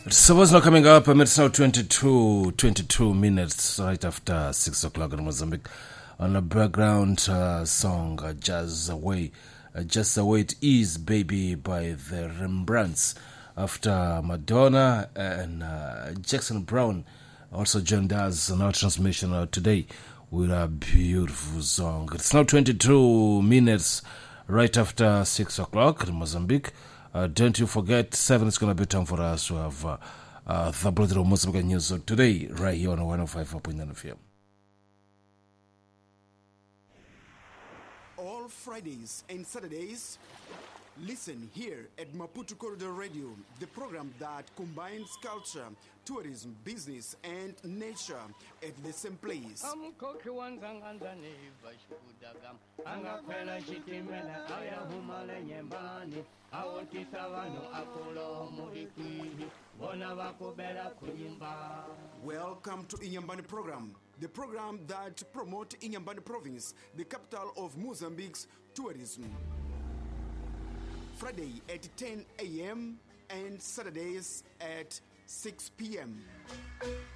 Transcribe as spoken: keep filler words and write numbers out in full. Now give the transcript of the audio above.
So what's now coming up? Um, it's now twenty-two, twenty-two minutes right after six o'clock in Mozambique. On the background uh, song, uh, Just the Way. Uh, Just the Way It Is, Baby, by the Rembrandts. After Madonna and uh, Jackson Brown also joined us on our transmission uh, today with a beautiful song. It's now twenty-two minutes right after six o'clock in Mozambique. Uh, don't you forget, seven is going to be time for us to have uh, uh, the Brother of Mozambique News today, right here on one oh five point nine F M. All Fridays and Saturdays, listen here at Maputo Corridor Radio, the program that combines culture, tourism, business, and nature at the same place. Welcome to Inyambani program, the program that promotes Inyambani province, the capital of Mozambique's tourism. Friday at ten a.m. and Saturdays at six p.m.